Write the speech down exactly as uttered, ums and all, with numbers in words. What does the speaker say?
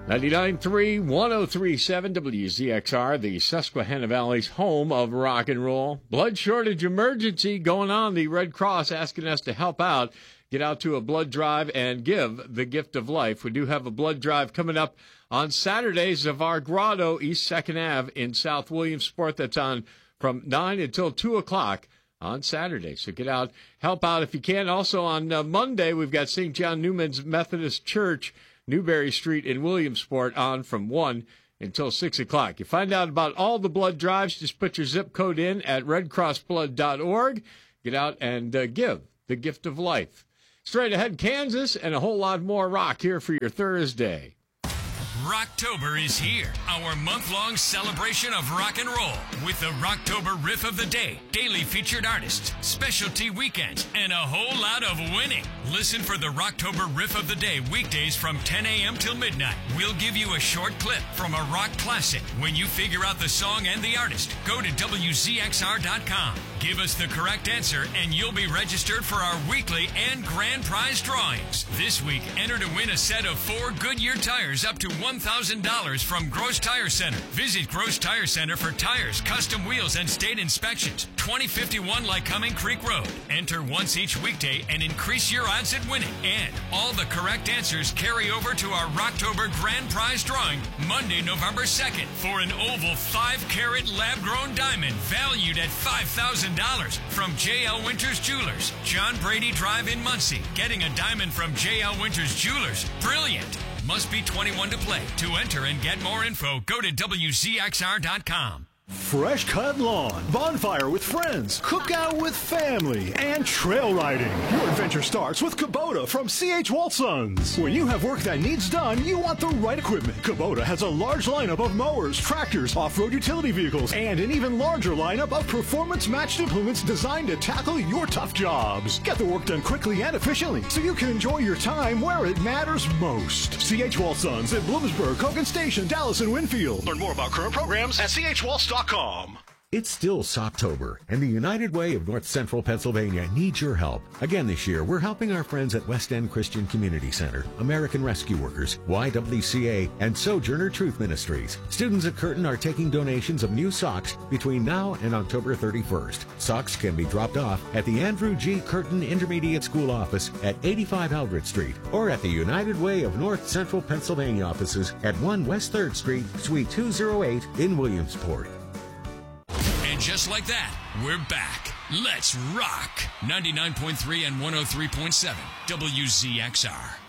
ninety-nine point three, one oh three point seven W Z X R, the Susquehanna Valley's home of rock and roll. Blood shortage emergency going on. The Red Cross asking us to help out. Get out to a blood drive and give the gift of life. We do have a blood drive coming up on Saturdays of our Grotto, East second Avenue in South Williamsport. That's on from nine until two o'clock on Saturday. So get out, help out if you can. Also on uh, Monday, we've got Saint John Newman's Methodist Church, Newberry Street in Williamsport, on from one until six o'clock. You find out about all the blood drives, just put your zip code in at red cross blood dot org. Get out and uh, give the gift of life. Straight ahead, Kansas, and a whole lot more rock here for your Thursday. Rocktober is here, our month-long celebration of rock and roll with the Rocktober Riff of the Day, daily featured artists, specialty weekends, and a whole lot of winning. Listen for the Rocktober Riff of the Day weekdays from ten a.m. till midnight. We'll give you a short clip from a rock classic. When you figure out the song and the artist, go to W Z X R dot com. Give us the correct answer, and you'll be registered for our weekly and grand prize drawings. This week, enter to win a set of four Goodyear tires up to one thousand dollars from Gross Tire Center. Visit Gross Tire Center for tires, custom wheels, and state inspections. twenty fifty-one Lycoming Creek Road. Enter once each weekday and increase your odds at winning. And all the correct answers carry over to our Rocktober Grand Prize drawing Monday, November second for an oval five carat lab-grown diamond valued at five thousand dollars from J L Winters Jewelers, John Brady Drive in Muncie. Getting a diamond from J L Winters Jewelers. Brilliant. Must be twenty-one to play. To enter and get more info, go to W Z X R dot com. Fresh cut lawn, bonfire with friends, cookout with family, and trail riding. Your adventure starts with Kubota from C H Walsons. When you have work that needs done, you want the right equipment. Kubota has a large lineup of mowers, tractors, off-road utility vehicles, and an even larger lineup of performance-matched implements designed to tackle your tough jobs. Get the work done quickly and efficiently so you can enjoy your time where it matters most. C H Walsons at Bloomsburg, Hogan Station, Dallas, and Winfield. Learn more about current programs at C H Walls dot com. It's still Socktober, and the United Way of North Central Pennsylvania needs your help. Again this year, we're helping our friends at West End Christian Community Center, American Rescue Workers, Y W C A, and Sojourner Truth Ministries. Students at Curtin are taking donations of new socks between now and October thirty-first. Socks can be dropped off at the Andrew G. Curtin Intermediate School office at eighty-five Eldred Street, or at the United Way of North Central Pennsylvania offices at one West third Street, Suite two oh eight in Williamsport. And just like that, we're back. Let's rock. ninety-nine point three and one oh three point seven W Z X R.